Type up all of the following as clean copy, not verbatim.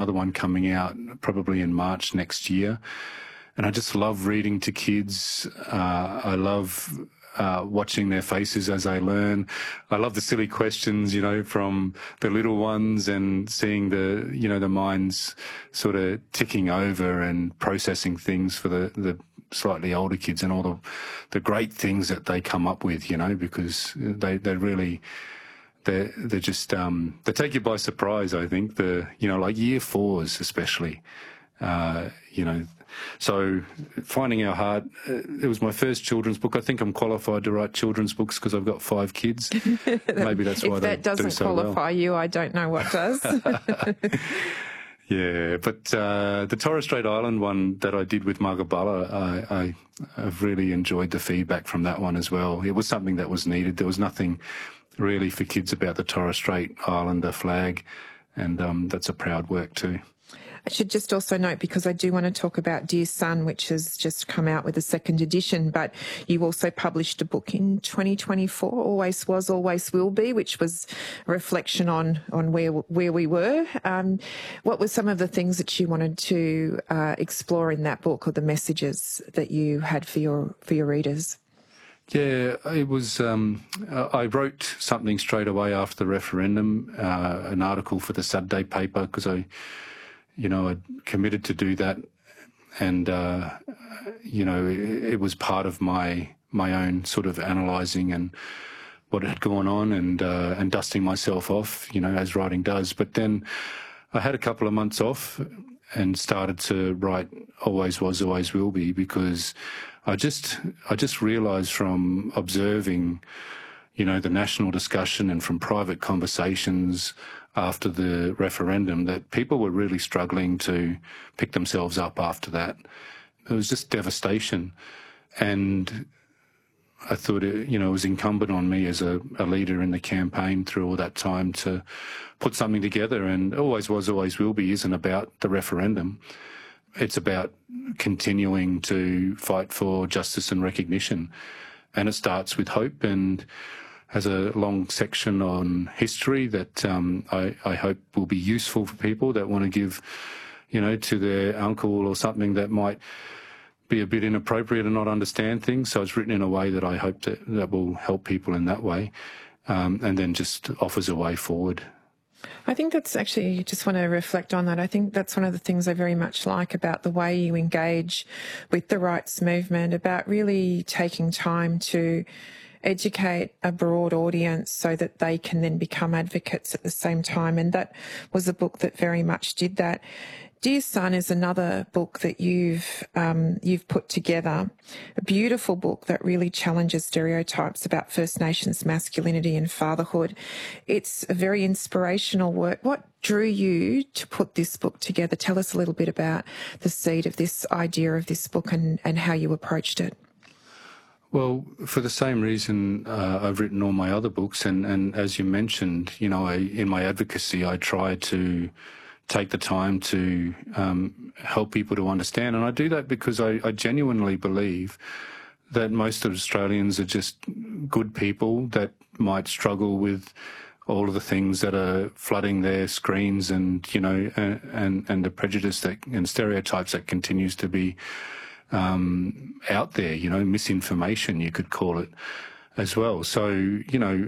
another one coming out probably in March next year. And I just love reading to kids. I love watching their faces as they learn. I love the silly questions, you know, from the little ones, and seeing the, you know, the minds sort of ticking over and processing things for the slightly older kids, and all the great things that they come up with, you know, because they really, they're just, they take you by surprise, I think, you know, like year fours especially, you know. So Finding Our Heart, it was my first children's book. I think I'm qualified to write children's books because I've got 5 kids. Maybe that's why they do so well. If that doesn't qualify you, I don't know what does. Yeah, but the Torres Strait Island one that I did with Magabala, I've really enjoyed the feedback from that one as well. It was something that was needed. There was nothing really for kids about the Torres Strait Islander flag, and that's a proud work too. I should just also note, because I do want to talk about Dear Son, which has just come out with a 2nd edition, but you also published a book in 2024, Always Was, Always Will Be, which was a reflection on where we were. What were some of the things that you wanted to explore in that book, or the messages that you had for your readers? Yeah, it was, I wrote something straight away after the referendum, an article for the Saturday paper, because I committed to do that, and you know, it was part of my own sort of analysing and what had gone on, and dusting myself off, you know, as writing does. But then I had a couple of months off and started to write Always Was, Always Will Be, because I just realised from observing, you know, the national discussion and from private conversations after the referendum that people were really struggling to pick themselves up after that. It was just devastation. And I thought, it was incumbent on me as a leader in the campaign through all that time to put something together. And Always Was, Always Will Be isn't about the referendum. It's about continuing to fight for justice and recognition. And it starts with hope, and has a long section on history that I hope will be useful for people that want to give, you know, to their uncle or something that might be a bit inappropriate and not understand things. So it's written in a way that I hope that will help people in that way, and then just offers a way forward. I think that's actually, just want to reflect on that. I think that's one of the things I very much like about the way you engage with the rights movement, about really taking time to educate a broad audience so that they can then become advocates at the same time. And that was a book that very much did that. Dear Son is another book that you've put together, a beautiful book that really challenges stereotypes about First Nations masculinity and fatherhood. It's a very inspirational work. What drew you to put this book together? Tell us a little bit about the seed of this idea of this book and how you approached it. Well, for the same reason I've written all my other books, and as you mentioned, you know, in my advocacy I try to take the time to help people to understand. And I do that because I genuinely believe that most of Australians are just good people that might struggle with all of the things that are flooding their screens, and, you know, and the prejudice and stereotypes that continues to be out there, you know, misinformation, you could call it as well. So, you know,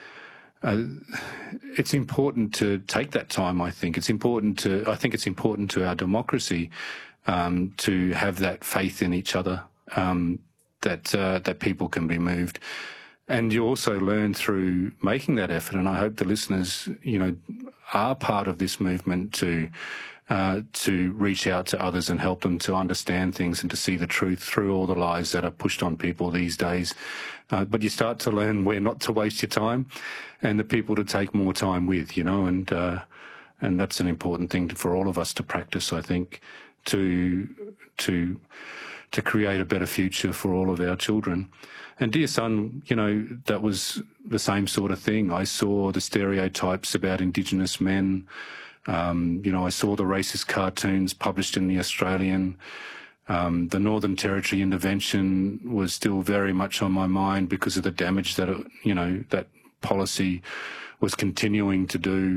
it's important to take that time. I think it's important to our democracy to have that faith in each other, that people can be moved. And you also learn through making that effort, and I hope the listeners, you know, are part of this movement to reach out to others and help them to understand things and to see the truth through all the lies that are pushed on people these days. But you start to learn where not to waste your time, and the people to take more time with, you know, and that's an important thing for all of us to practice, I think, to create a better future for all of our children. And Dear Son, you know, that was the same sort of thing. I saw the stereotypes about Indigenous men. You know, I saw the racist cartoons published in The Australian. The Northern Territory intervention was still very much on my mind because of the damage that, that policy was continuing to do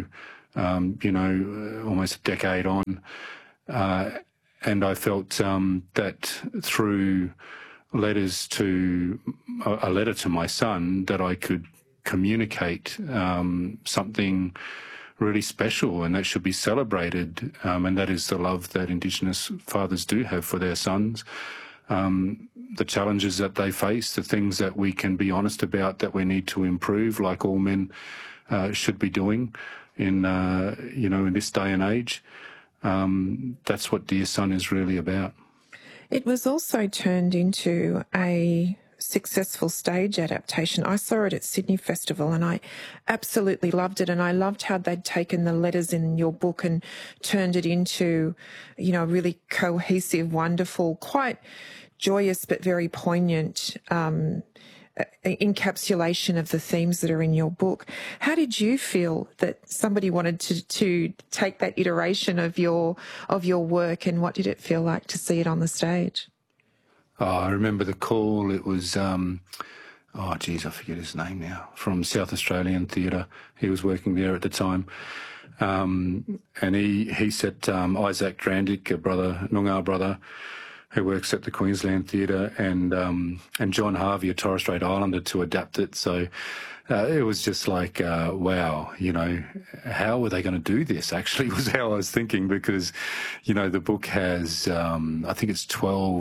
almost a decade on. And I felt that through a letter to my son, that I could communicate something really special and that should be celebrated, and that is the love that Indigenous fathers do have for their sons, the challenges that they face, the things that we can be honest about that we need to improve, like all men should be doing in this day and age. That's what Dear Son is really about. It was also turned into a successful stage adaptation. I saw it at Sydney Festival and I absolutely loved it, and I loved how they'd taken the letters in your book and turned it into, a really cohesive, wonderful, quite joyous but very poignant encapsulation of the themes that are in your book. How did you feel that somebody wanted to take that iteration of your work, and what did it feel like to see it on the stage? Oh, I remember the call. It was, I forget his name now, from South Australian Theatre. He was working there at the time. And he said, Isaac Drandick, a Noongar brother, who works at the Queensland Theatre, and John Harvey, a Torres Strait Islander, to adapt it. So it was just like, wow, how were they going to do this, actually, was how I was thinking, because, the book has, I think it's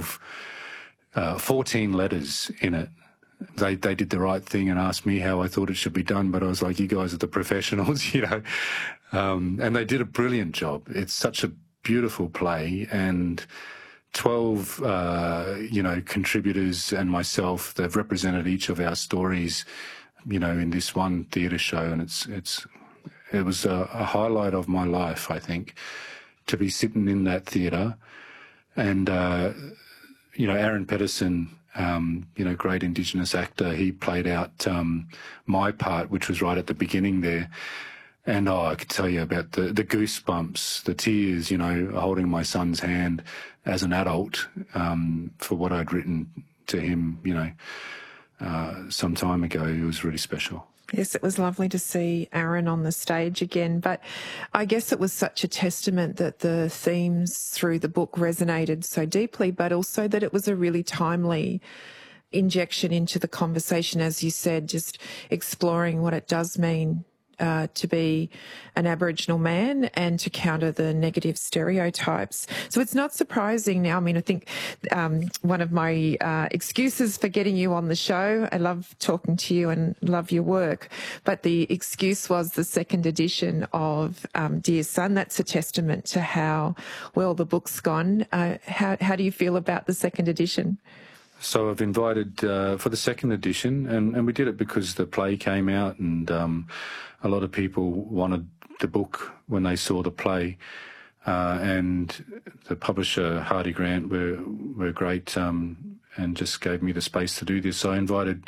14 letters in it. They did the right thing and asked me how I thought it should be done, but I was like, you guys are the professionals, and they did a brilliant job. It's such a beautiful play, and 12, contributors and myself, they've represented each of our stories, in this one theatre show, and it was a highlight of my life, I think, to be sitting in that theatre. And Aaron Pedersen, great Indigenous actor, he played out my part, which was right at the beginning there. And I could tell you about the goosebumps, the tears, holding my son's hand as an adult for what I'd written to him, some time ago. It was really special. Yes, it was lovely to see Aaron on the stage again, but I guess it was such a testament that the themes through the book resonated so deeply, but also that it was a really timely injection into the conversation, as you said, just exploring what it does mean to be an Aboriginal man and to counter the negative stereotypes. So it's not surprising now. I mean, I think one of my excuses for getting you on the show, I love talking to you and love your work, but the excuse was the second edition of Dear Son. That's a testament to how well the book's gone. How do you feel about the second edition? So I've invited for the second edition, and we did it because the play came out, and a lot of people wanted the book when they saw the play, and the publisher, Hardy Grant, were great and just gave me the space to do this. So I invited,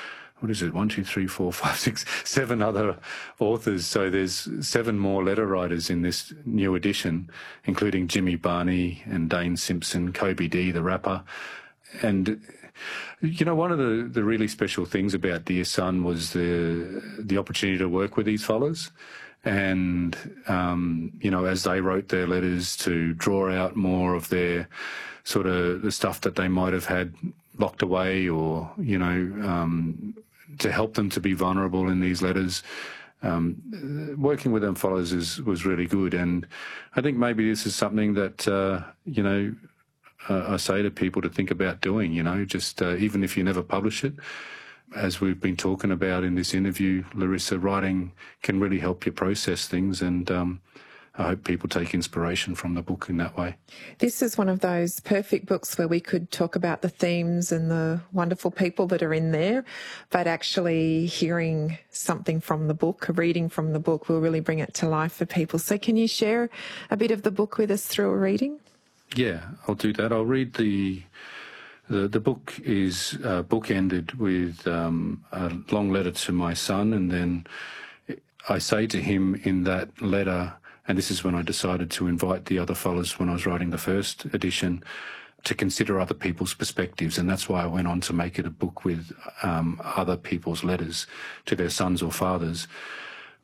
7 other authors. So there's 7 more letter writers in this new edition, including Jimmy Barney and Dane Simpson, Kobe D, the rapper. And, one of the really special things about Dear Son was the opportunity to work with these fellas. And, as they wrote their letters, to draw out more of their sort of the stuff that they might have had locked away, or, to help them to be vulnerable in these letters. Working with them fellas was really good. And I think maybe this is something that, I say to people to think about doing, just even if you never publish it. As we've been talking about in this interview, Larissa, writing can really help you process things, and I hope people take inspiration from the book in that way. This is one of those perfect books where we could talk about the themes and the wonderful people that are in there, but actually hearing something from the book, reading from the book, will really bring it to life for people. So can you share a bit of the book with us through a reading? Yeah, I'll do that. I'll read the book is bookended with a long letter to my son, and then I say to him in that letter, and this is when I decided to invite the other fellas when I was writing the first edition, to consider other people's perspectives, and that's why I went on to make it a book with other people's letters to their sons or fathers.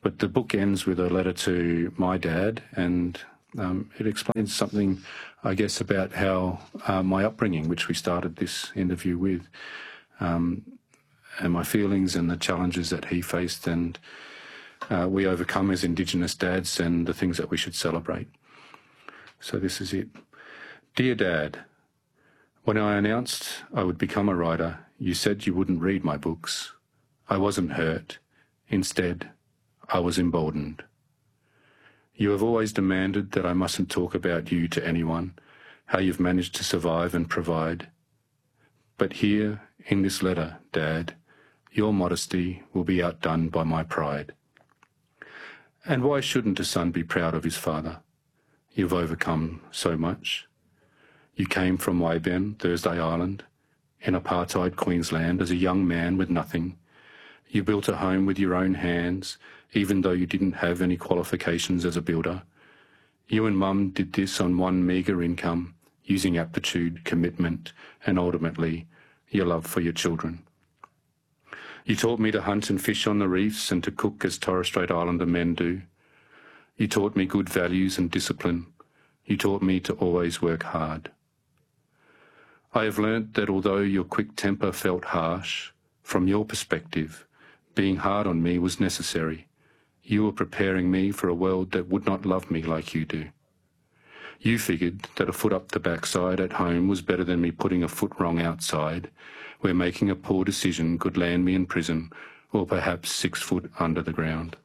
But the book ends with a letter to my dad, and it explains something, I guess, about how my upbringing, which we started this interview with, and my feelings and the challenges that he faced and we overcome as Indigenous dads, and the things that we should celebrate. So this is it. Dear Dad, when I announced I would become a writer, you said you wouldn't read my books. I wasn't hurt. Instead, I was emboldened. You have always demanded that I mustn't talk about you to anyone, how you've managed to survive and provide. But here, in this letter, Dad, your modesty will be outdone by my pride. And why shouldn't a son be proud of his father? You've overcome so much. You came from Weyburn, Thursday Island, in apartheid Queensland as a young man with nothing. You built a home with your own hands, even though you didn't have any qualifications as a builder. You and Mum did this on one meagre income, using aptitude, commitment, and ultimately, your love for your children. You taught me to hunt and fish on the reefs and to cook as Torres Strait Islander men do. You taught me good values and discipline. You taught me to always work hard. I have learnt that although your quick temper felt harsh, from your perspective, being hard on me was necessary. You were preparing me for a world that would not love me like you do. You figured that a foot up the backside at home was better than me putting a foot wrong outside, where making a poor decision could land me in prison or perhaps 6 foot under the ground.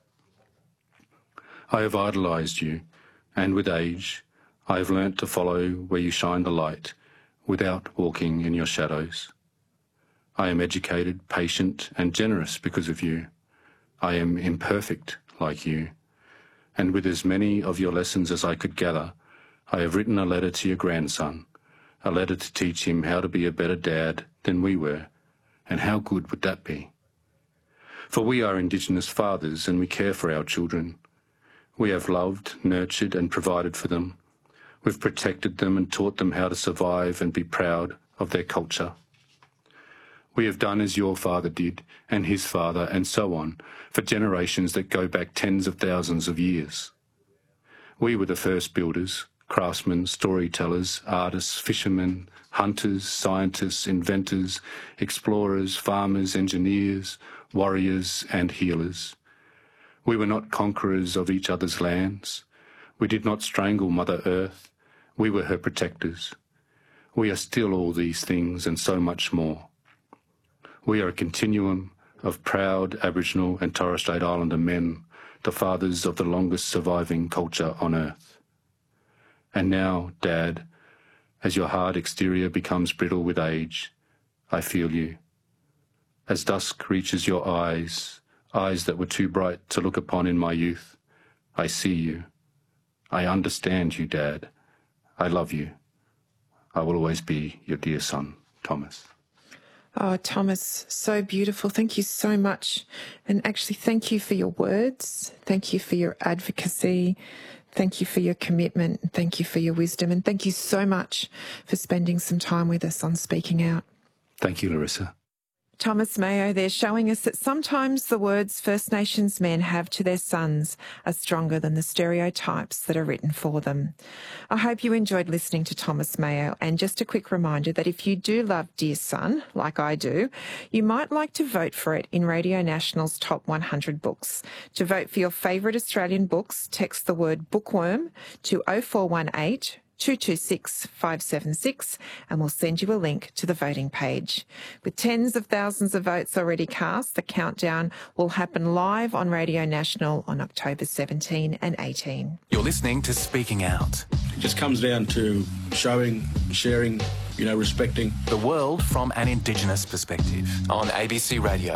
I have idolised you, and with age, I have learnt to follow where you shine the light without walking in your shadows. I am educated, patient, and generous because of you. I am imperfect like you, and with as many of your lessons as I could gather, I have written a letter to your grandson, a letter to teach him how to be a better dad than we were, and how good would that be? For we are Indigenous fathers and we care for our children. We have loved, nurtured and provided for them. We've protected them and taught them how to survive and be proud of their culture. We have done as your father did, and his father, and so on, for generations that go back tens of thousands of years. We were the first builders, craftsmen, storytellers, artists, fishermen, hunters, scientists, inventors, explorers, farmers, engineers, warriors and healers. We were not conquerors of each other's lands. We did not strangle Mother Earth. We were her protectors. We are still all these things and so much more. We are a continuum of proud Aboriginal and Torres Strait Islander men, the fathers of the longest surviving culture on Earth. And now, Dad, as your hard exterior becomes brittle with age, I feel you. As dusk reaches your eyes, eyes that were too bright to look upon in my youth, I see you. I understand you, Dad. I love you. I will always be your dear son, Thomas. Oh, Thomas, so beautiful. Thank you so much. And actually, thank you for your words. Thank you for your advocacy. Thank you for your commitment. Thank you for your wisdom. And thank you so much for spending some time with us on Speaking Out. Thank you, Larissa. Thomas Mayo there, showing us that sometimes the words First Nations men have to their sons are stronger than the stereotypes that are written for them. I hope you enjoyed listening to Thomas Mayo, and just a quick reminder that if you do love Dear Son, like I do, you might like to vote for it in Radio National's Top 100 Books. To vote for your favourite Australian books, text the word bookworm to 0418 226 576 and we'll send you a link to the voting page. With tens of thousands of votes already cast, the countdown will happen live on Radio National on October 17 and 18. You're listening to Speaking Out. It just comes down to showing, sharing, respecting. The world from an Indigenous perspective on ABC Radio.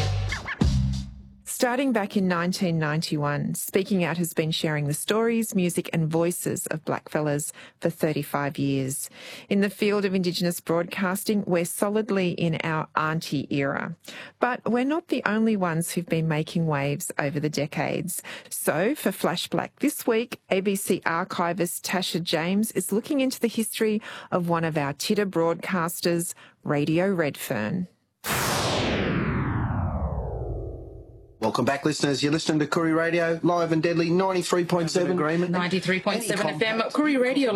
Starting back in 1991, Speaking Out has been sharing the stories, music and voices of blackfellas for 35 years. In the field of Indigenous broadcasting, we're solidly in our auntie era. But we're not the only ones who've been making waves over the decades. So for Flashback this week, ABC archivist Tasha James is looking into the history of one of our Tidda broadcasters, Radio Redfern. Welcome back, listeners. You're listening to Koori Radio, live and deadly, 93.7 agreement. 93.7 FM, Koori Radio.